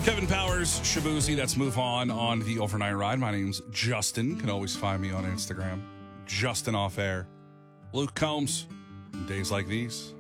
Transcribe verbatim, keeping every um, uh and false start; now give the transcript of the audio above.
Kevin Powers, Shabuzi, that's Move On on the Overnight Ride. My name's Justin. You can always find me on Instagram. Justin Off Air. Luke Combs, days like these.